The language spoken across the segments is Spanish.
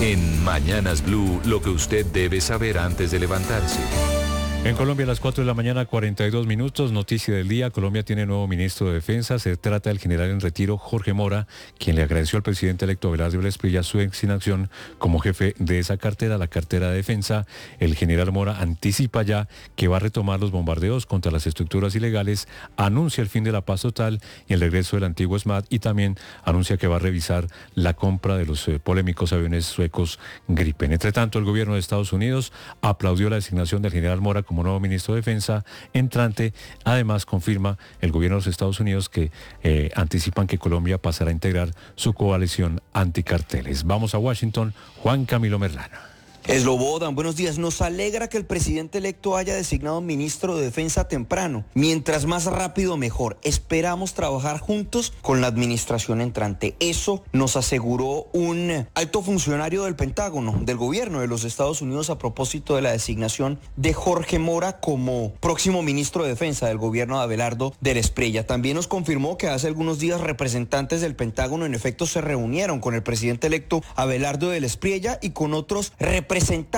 En Mañanas Blue, lo que usted debe saber antes de levantarse. En Colombia a las 4 de la mañana, 42 minutos, noticia del día. Colombia tiene nuevo ministro de Defensa. Se trata del general en retiro Jorge Mora, quien le agradeció al presidente electo Abelardo de la Espriella su designación como jefe de esa cartera, la cartera de defensa. El general Mora anticipa ya que va a retomar los bombardeos contra las estructuras ilegales, anuncia el fin de la paz total y el regreso del antiguo SMAT, y también anuncia que va a revisar la compra de los polémicos aviones suecos Gripen. Entre tanto, el gobierno de Estados Unidos aplaudió la designación del general Mora como nuevo ministro de Defensa entrante. Además, confirma el gobierno de los Estados Unidos que anticipan que Colombia pasará a integrar su coalición anticarteles. Vamos a Washington, Juan Camilo Merlano. Slobodan, buenos días. Nos alegra que el presidente electo haya designado ministro de Defensa temprano. Mientras más rápido, mejor. Esperamos trabajar juntos con la administración entrante. Eso nos aseguró un alto funcionario del Pentágono, del gobierno de los Estados Unidos, a propósito de la designación de Jorge Mora como próximo ministro de Defensa del gobierno de Abelardo de la Espriella. También nos confirmó que hace algunos días representantes del Pentágono en efecto se reunieron con el presidente electo Abelardo de la Espriella y con otros representantes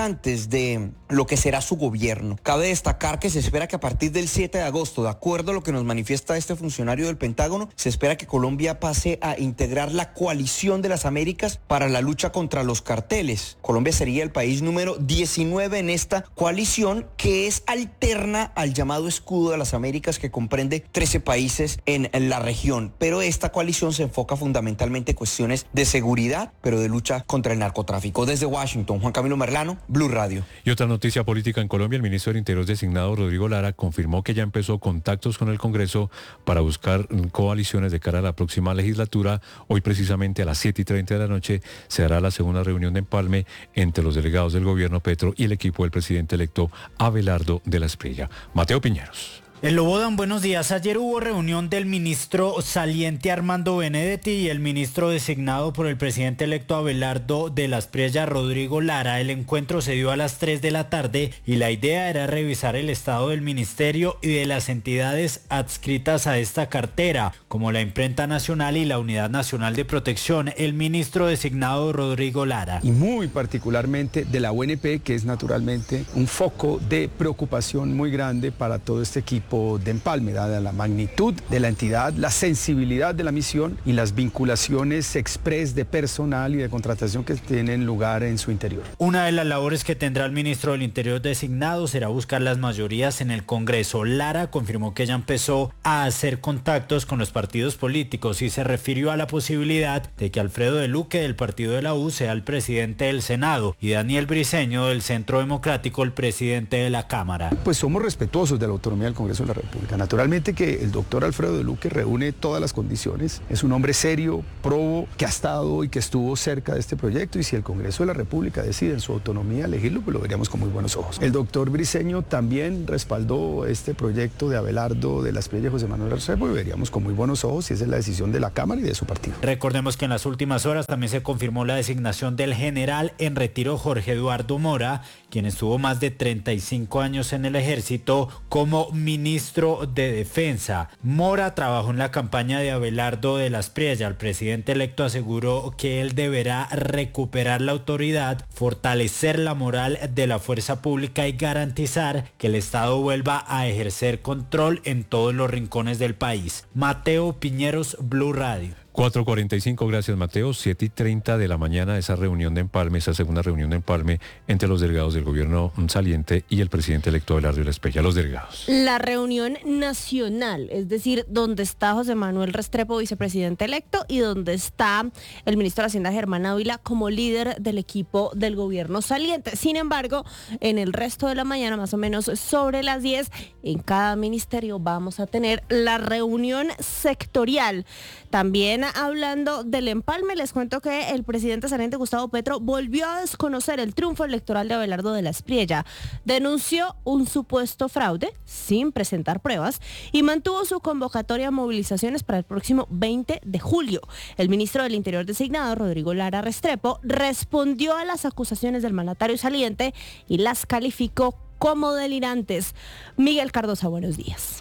de lo que será su gobierno. Cabe destacar que se espera que a partir del 7 de agosto, de acuerdo a lo que nos manifiesta este funcionario del Pentágono, se espera que Colombia pase a integrar la coalición de las Américas para la lucha contra los carteles. Colombia sería el país número 19 en esta coalición, que es alterna al llamado Escudo de las Américas, que comprende 13 países en la región. Pero esta coalición se enfoca fundamentalmente en cuestiones de seguridad, pero de lucha contra el narcotráfico. Desde Washington, Juan Camilo Merlano, Blue Radio. Y otra noticia política en Colombia: el ministro del Interior designado Rodrigo Lara confirmó que ya empezó contactos con el Congreso para buscar coaliciones de cara a la próxima legislatura. Hoy precisamente a las 7:30 de la noche se hará la segunda reunión de empalme entre los delegados del gobierno Petro y el equipo del presidente electo Abelardo de la Espriella. Mateo Piñeros. Slobodan, buenos días. Ayer hubo reunión del ministro saliente Armando Benedetti y el ministro designado por el presidente electo Abelardo de la Espriella, Rodrigo Lara. El encuentro se dio a las 3 de la tarde y la idea era revisar el estado del ministerio y de las entidades adscritas a esta cartera, como la Imprenta Nacional y la Unidad Nacional de Protección. El ministro designado Rodrigo Lara. Y muy particularmente de la UNP, que es naturalmente un foco de preocupación muy grande para todo este equipo de empalme, dada la magnitud de la entidad, la sensibilidad de la misión y las vinculaciones express de personal y de contratación que tienen lugar en su interior. Una de las labores que tendrá el ministro del Interior designado será buscar las mayorías en el Congreso. Lara confirmó que ya empezó a hacer contactos con los partidos políticos y se refirió a la posibilidad de que Alfredo de Luque, del partido de la U, sea el presidente del Senado, y Daniel Briceño, del Centro Democrático, el presidente de la Cámara. Pues somos respetuosos de la autonomía del Congreso de la República. Naturalmente que el doctor Alfredo de Luque reúne todas las condiciones, es un hombre serio, probo, que ha estado y que estuvo cerca de este proyecto, y si el Congreso de la República decide en su autonomía elegirlo, pues lo veríamos con muy buenos ojos. El doctor Briceño también respaldó este proyecto de Abelardo de la Espriella y José Manuel Restrepo, y veríamos con muy buenos ojos si esa es la decisión de la Cámara y de su partido. Recordemos que en las últimas horas también se confirmó la designación del general en retiro Jorge Eduardo Mora, quien estuvo más de 35 años en el ejército como ministro de Defensa. Mora trabajó en la campaña de Abelardo de la Espriella. El presidente electo aseguró que él deberá recuperar la autoridad, fortalecer la moral de la fuerza pública y garantizar que el Estado vuelva a ejercer control en todos los rincones del país. Mateo Piñeros, Blue Radio. 4:45, gracias Mateo. 7:30 de la mañana, esa reunión de empalme, esa segunda reunión de empalme entre los delegados del gobierno saliente y el presidente electo Abelardo de la Espriella. Los delegados. La reunión nacional, es decir, donde está José Manuel Restrepo, vicepresidente electo, y donde está el ministro de Hacienda Germán Ávila como líder del equipo del gobierno saliente. Sin embargo, en el resto de la mañana, más o menos sobre las 10, en cada ministerio vamos a tener la reunión sectorial. También hablando del empalme, les cuento que el presidente saliente Gustavo Petro volvió a desconocer el triunfo electoral de Abelardo de la Espriella. Denunció un supuesto fraude sin presentar pruebas y mantuvo su convocatoria a movilizaciones para el próximo 20 de julio. El ministro del Interior designado, Rodrigo Lara Restrepo, respondió a las acusaciones del mandatario saliente y las calificó como delirantes. Miguel Cardosa, buenos días.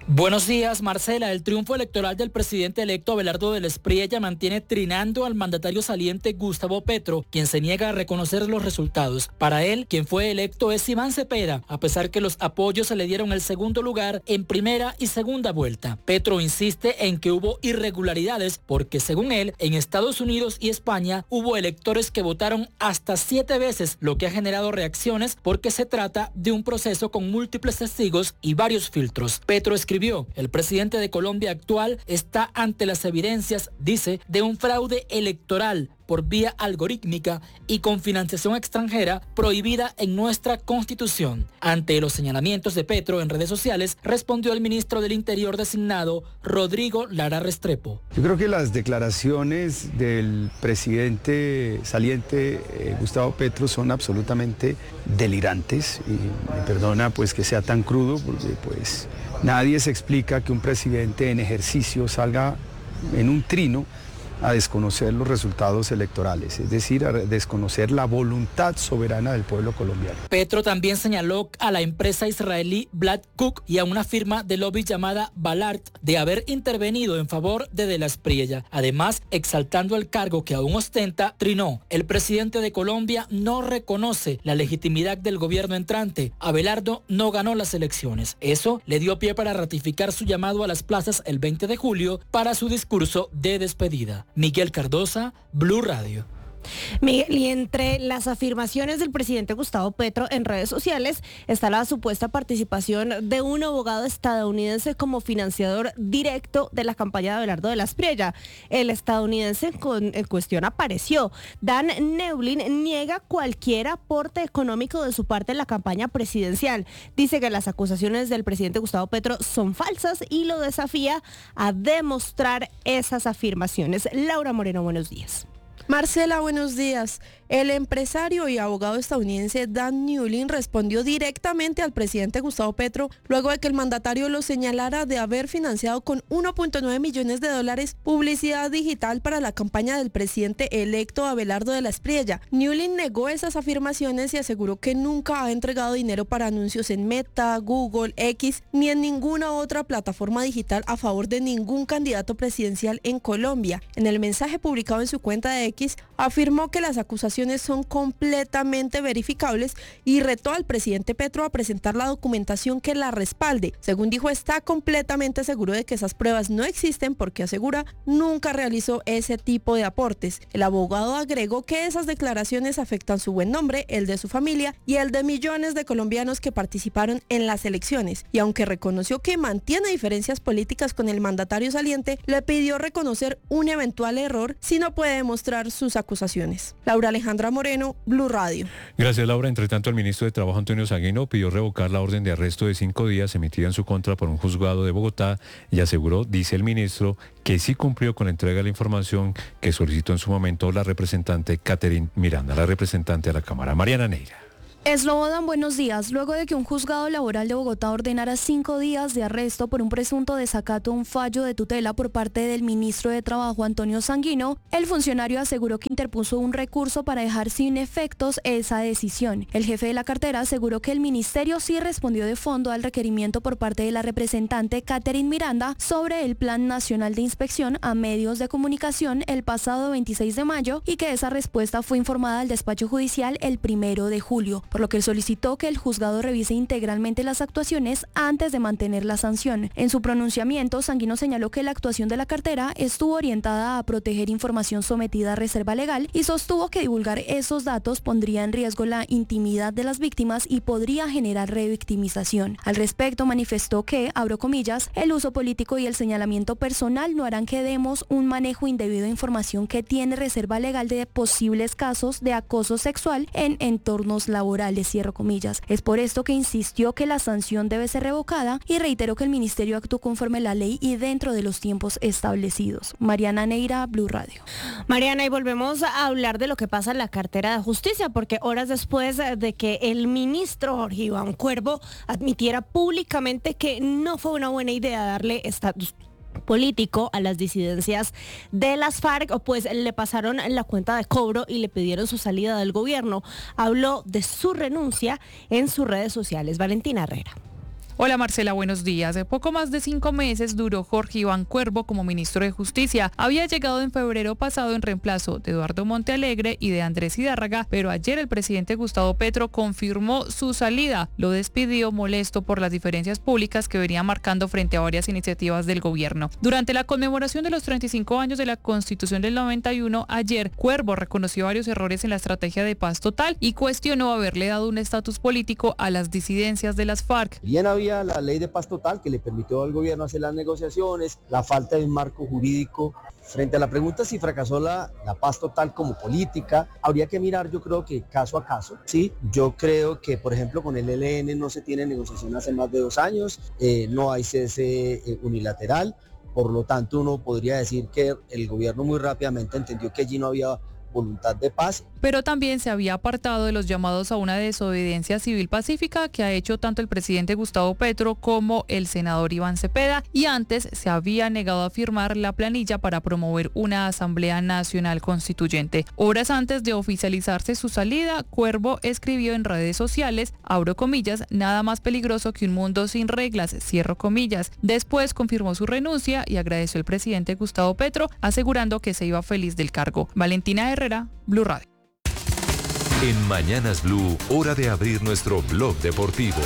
Buenos días, Marcela. El triunfo electoral del presidente electo Abelardo del Espriella mantiene trinando al mandatario saliente Gustavo Petro, quien se niega a reconocer los resultados. Para él, quien fue electo es Iván Cepeda, a pesar que los apoyos se le dieron el segundo lugar en primera y segunda vuelta. Petro insiste en que hubo irregularidades porque, según él, en Estados Unidos y España hubo electores que votaron hasta 7 veces, lo que ha generado reacciones porque se trata de un proceso con múltiples testigos y varios filtros. Petro escribió: el presidente de Colombia actual está ante las evidencias, dice, de un fraude electoral por vía algorítmica y con financiación extranjera prohibida en nuestra Constitución. Ante los señalamientos de Petro en redes sociales, respondió el ministro del Interior designado, Rodrigo Lara Restrepo. Yo creo que las declaraciones del presidente saliente Gustavo Petro son absolutamente delirantes, y me perdona pues que sea tan crudo, porque pues nadie se explica que un presidente en ejercicio salga en un trino a desconocer los resultados electorales, es decir, a desconocer la voluntad soberana del pueblo colombiano. Petro también señaló a la empresa israelí Black Cook y a una firma de lobby llamada Ballard de haber intervenido en favor de la Espriella. Además, exaltando el cargo que aún ostenta, trinó: el presidente de Colombia no reconoce la legitimidad del gobierno entrante. Abelardo no ganó las elecciones. Eso le dio pie para ratificar su llamado a las plazas el 20 de julio para su discurso de despedida. Miguel Cardosa, Blue Radio. Miguel, y entre las afirmaciones del presidente Gustavo Petro en redes sociales está la supuesta participación de un abogado estadounidense como financiador directo de la campaña de Abelardo de la Espriella. El estadounidense en cuestión apareció. Dan Neulin niega cualquier aporte económico de su parte en la campaña presidencial. Dice que las acusaciones del presidente Gustavo Petro son falsas y lo desafía a demostrar esas afirmaciones. Laura Moreno, buenos días. Marcela, buenos días. El empresario y abogado estadounidense Dan Neulin respondió directamente al presidente Gustavo Petro luego de que el mandatario lo señalara de haber financiado con $1.9 millones publicidad digital para la campaña del presidente electo Abelardo de la Espriella. Neulin negó esas afirmaciones y aseguró que nunca ha entregado dinero para anuncios en Meta, Google, X ni en ninguna otra plataforma digital a favor de ningún candidato presidencial en Colombia. En el mensaje publicado en su cuenta de X, afirmó que las acusaciones son completamente verificables y retó al presidente Petro a presentar la documentación que la respalde. Según dijo, está completamente seguro de que esas pruebas no existen porque, asegura, nunca realizó ese tipo de aportes. El abogado agregó que esas declaraciones afectan su buen nombre, el de su familia y el de millones de colombianos que participaron en las elecciones. Y aunque reconoció que mantiene diferencias políticas con el mandatario saliente, le pidió reconocer un eventual error si no puede demostrar sus acusaciones. Laura Alejandra Moreno, Blue Radio. Gracias, Laura. Entre tanto, el ministro de Trabajo, Antonio Sanguino, pidió revocar la orden de arresto de 5 días emitida en su contra por un juzgado de Bogotá y aseguró, dice el ministro, que sí cumplió con la entrega de la información que solicitó en su momento la representante Catherine Miranda, la representante de la Cámara. Mariana Neira. Slobodan, buenos días. Luego de que un juzgado laboral de Bogotá ordenara 5 días de arresto por un presunto desacato a un fallo de tutela por parte del ministro de Trabajo, Antonio Sanguino, el funcionario aseguró que interpuso un recurso para dejar sin efectos esa decisión. El jefe de la cartera aseguró que el ministerio sí respondió de fondo al requerimiento por parte de la representante Catherine Miranda sobre el Plan Nacional de Inspección a Medios de Comunicación el pasado 26 de mayo y que esa respuesta fue informada al despacho judicial el 1 de julio. Por lo que solicitó que el juzgado revise integralmente las actuaciones antes de mantener la sanción. En su pronunciamiento, Sanguino señaló que la actuación de la cartera estuvo orientada a proteger información sometida a reserva legal y sostuvo que divulgar esos datos pondría en riesgo la intimidad de las víctimas y podría generar revictimización. Al respecto, manifestó que, abro comillas, el uso político y el señalamiento personal no harán que demos un manejo indebido de información que tiene reserva legal de posibles casos de acoso sexual en entornos laborales. Cierro comillas. Es por esto que insistió que la sanción debe ser revocada y reiteró que el ministerio actuó conforme a la ley y dentro de los tiempos establecidos. Mariana Neira, Blue Radio. Mariana, y volvemos a hablar de lo que pasa en la cartera de justicia, porque horas después de que el ministro Jorge Iván Cuervo admitiera públicamente que no fue una buena idea darle estatus político a las disidencias de las FARC, pues le pasaron la cuenta de cobro y le pidieron su salida del gobierno. Habló de su renuncia en sus redes sociales. Valentina Herrera. Hola Marcela, buenos días. Poco más de 5 meses duró Jorge Iván Cuervo como ministro de Justicia. Había llegado en febrero pasado en reemplazo de Eduardo Montealegre y de Andrés Hidárraga, pero ayer el presidente Gustavo Petro confirmó su salida. Lo despidió molesto por las diferencias públicas que venía marcando frente a varias iniciativas del gobierno. Durante la conmemoración de los 35 años de la Constitución del 91, ayer Cuervo reconoció varios errores en la estrategia de paz total y cuestionó haberle dado un estatus político a las disidencias de las FARC. Bien había la ley de paz total que le permitió al gobierno hacer las negociaciones, la falta de un marco jurídico. Frente a la pregunta si fracasó la paz total como política, habría que mirar, yo creo que caso a caso, ¿sí? Yo creo que, por ejemplo, con el ELN no se tiene negociación hace más de 2 años, no hay cese unilateral, por lo tanto uno podría decir que el gobierno muy rápidamente entendió que allí no había voluntad de paz. Pero también se había apartado de los llamados a una desobediencia civil pacífica que ha hecho tanto el presidente Gustavo Petro como el senador Iván Cepeda, y antes se había negado a firmar la planilla para promover una Asamblea Nacional Constituyente. Horas antes de oficializarse su salida, Cuervo escribió en redes sociales, abro comillas, nada más peligroso que un mundo sin reglas, cierro comillas. Después confirmó su renuncia y agradeció al presidente Gustavo Petro, asegurando que se iba feliz del cargo. Valentina Herrera, Blue Radio. En Mañanas Blue, hora de abrir nuestro blog deportivo.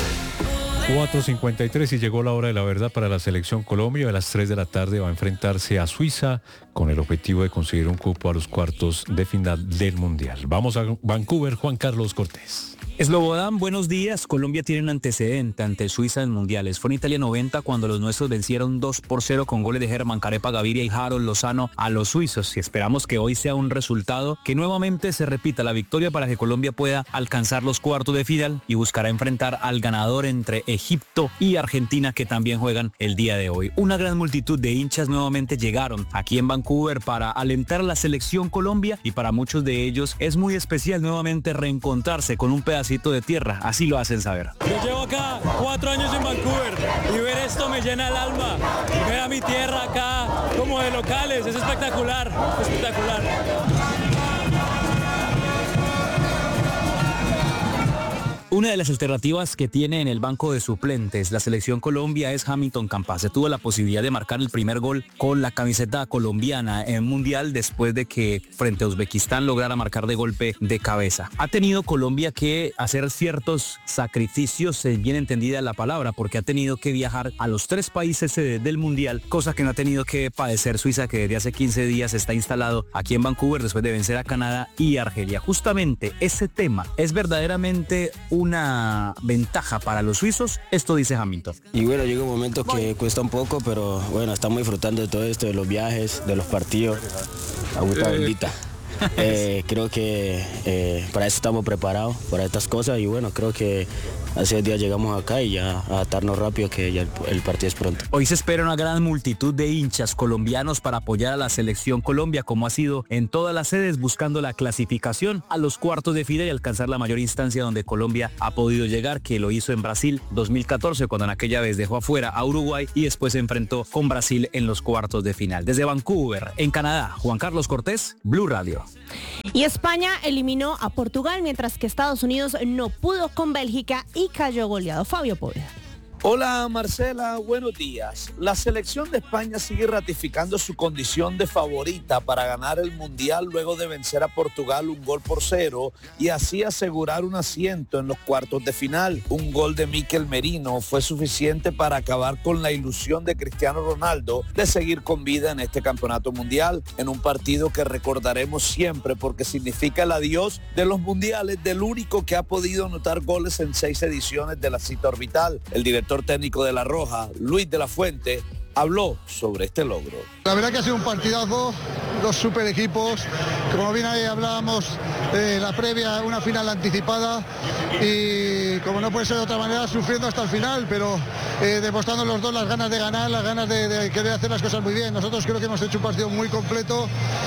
4:53 y llegó la hora de la verdad para la selección Colombia. A las 3 de la tarde va a enfrentarse a Suiza con el objetivo de conseguir un cupo a los cuartos de final del Mundial. Vamos a Vancouver, Juan Carlos Cortés. Slobodan, buenos días. Colombia tiene un antecedente ante Suiza en mundiales. Fue en Italia 90 cuando los nuestros vencieron 2-0 con goles de Germán Carepa Gaviria y Harold Lozano a los suizos. Y esperamos que hoy sea un resultado que nuevamente se repita la victoria para que Colombia pueda alcanzar los cuartos de final y buscará enfrentar al ganador entre Egipto y Argentina, que también juegan el día de hoy. Una gran multitud de hinchas nuevamente llegaron aquí en Vancouver para alentar a la selección Colombia, y para muchos de ellos es muy especial nuevamente reencontrarse con un pedacito de tierra, así lo hacen saber. Yo llevo acá 4 años en Vancouver y ver esto me llena el alma. Ver a mi tierra acá como de locales, es espectacular, espectacular. Una de las alternativas que tiene en el banco de suplentes la selección Colombia es Hamilton Campas. Se tuvo la posibilidad de marcar el primer gol con la camiseta colombiana en Mundial después de que frente a Uzbekistán lograra marcar de golpe de cabeza. Ha tenido Colombia que hacer ciertos sacrificios, bien entendida la palabra, porque ha tenido que viajar a los 3 países del Mundial, cosa que no ha tenido que padecer Suiza, que desde hace 15 días está instalado aquí en Vancouver después de vencer a Canadá y Argelia. Justamente ese tema es verdaderamente una ventaja para los suizos, esto dice Hamilton. Y bueno, llega un momento que cuesta un poco, pero bueno, estamos disfrutando de todo esto, de los viajes, de los partidos. Agüita bendita. Creo que para eso estamos preparados, para estas cosas, y bueno, creo que hace días llegamos acá y ya adaptarnos rápido, que ya el partido es pronto. Hoy se espera una gran multitud de hinchas colombianos para apoyar a la selección Colombia, como ha sido en todas las sedes, buscando la clasificación a los cuartos de final y alcanzar la mayor instancia donde Colombia ha podido llegar, que lo hizo en Brasil 2014, cuando en aquella vez dejó afuera a Uruguay y después se enfrentó con Brasil en los cuartos de final. Desde Vancouver, en Canadá, Juan Carlos Cortés, Blue Radio. Y España eliminó a Portugal, mientras que Estados Unidos no pudo con Bélgica y cayó goleado. Fabio Poveda. Hola Marcela, buenos días. La selección de España sigue ratificando su condición de favorita para ganar el Mundial luego de vencer a Portugal 1-0 y así asegurar un asiento en los cuartos de final. Un gol de Mikel Merino fue suficiente para acabar con la ilusión de Cristiano Ronaldo de seguir con vida en este campeonato mundial, en un partido que recordaremos siempre porque significa el adiós de los mundiales del único que ha podido anotar goles en 6 ediciones de la cita orbital. El director técnico de La Roja, Luis de la Fuente, habló sobre este logro. La verdad que ha sido un partidazo, 2 super equipos, como bien ahí hablábamos, la previa, una final anticipada y como no puede ser de otra manera, sufriendo hasta el final, pero demostrando los dos las ganas de ganar, las ganas de querer hacer las cosas muy bien. Nosotros creo que hemos hecho un partido muy completo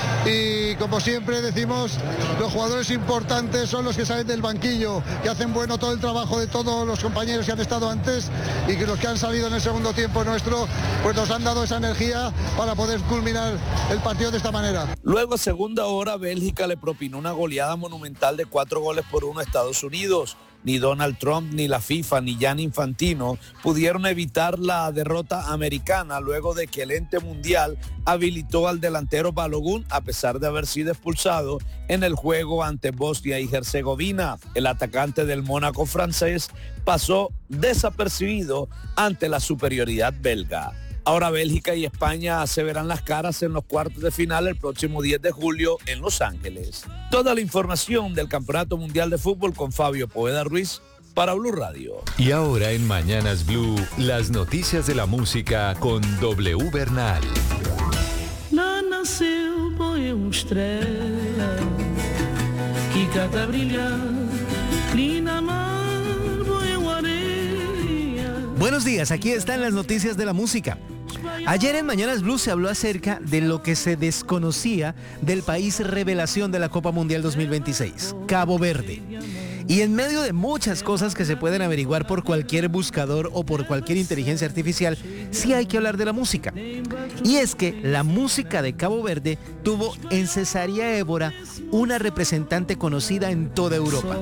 y como siempre decimos, los jugadores importantes son los que salen del banquillo, que hacen bueno todo el trabajo de todos los compañeros que han estado antes y que los que han salido en el segundo tiempo nuestro, pues nos han dado esa energía para poder culminar el partido de esta manera. Luego, a segunda hora, Bélgica le propinó una goleada monumental de 4-1 a Estados Unidos. Ni Donald Trump, ni la FIFA, ni Gianni Infantino pudieron evitar la derrota americana luego de que el ente mundial habilitó al delantero Balogun a pesar de haber sido expulsado en el juego ante Bosnia y Herzegovina. El atacante del Mónaco francés pasó desapercibido ante la superioridad belga. Ahora Bélgica y España se verán las caras en los cuartos de final el próximo 10 de julio en Los Ángeles. Toda la información del Campeonato Mundial de Fútbol con Fabio Poveda Ruiz para Blue Radio. Y ahora en Mañanas Blue, las noticias de la música con W Bernal. Lá nasceu boia estrela que cada brilhar linda mar boia areia. Buenos días, aquí están las noticias de la música. Ayer en Mañanas Blue se habló acerca de lo que se desconocía del país revelación de la Copa Mundial 2026, Cabo Verde. Y en medio de muchas cosas que se pueden averiguar por cualquier buscador o por cualquier inteligencia artificial, sí hay que hablar de la música. Y es que la música de Cabo Verde tuvo en Cesaria Évora una representante conocida en toda Europa.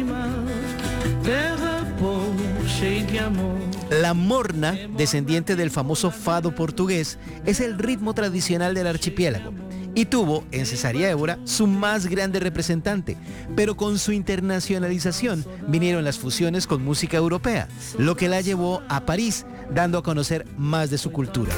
La morna, descendiente del famoso fado portugués, es el ritmo tradicional del archipiélago y tuvo en Cesaria Évora su más grande representante, pero con su internacionalización vinieron las fusiones con música europea, lo que la llevó a París, dando a conocer más de su cultura.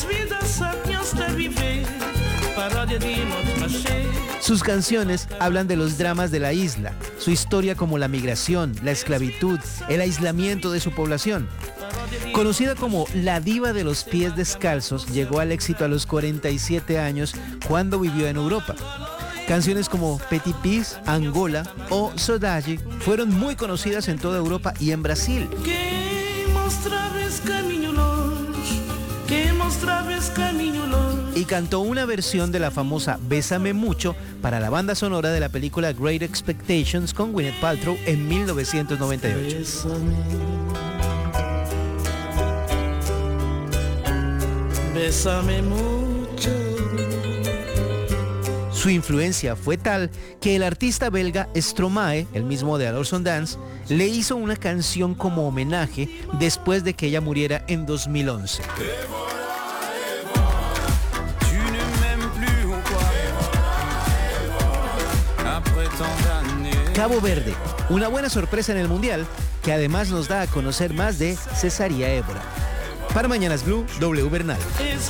Sus canciones hablan de los dramas de la isla, su historia como la migración, la esclavitud, el aislamiento de su población. Conocida como la diva de los pies descalzos, llegó al éxito a los 47 años cuando vivió en Europa. Canciones como Petit Pis, Angola o Saudade fueron muy conocidas en toda Europa y en Brasil. Y cantó una versión de la famosa Bésame Mucho para la banda sonora de la película Great Expectations con Gwyneth Paltrow en 1998. Bésame mucho. Su influencia fue tal que el artista belga Stromae, el mismo de Alors on Dance, le hizo una canción como homenaje después de que ella muriera en 2011. Cabo Verde, una buena sorpresa en el Mundial que además nos da a conocer más de Cesaria Évora. Para Mañanas Blue, W Bernal.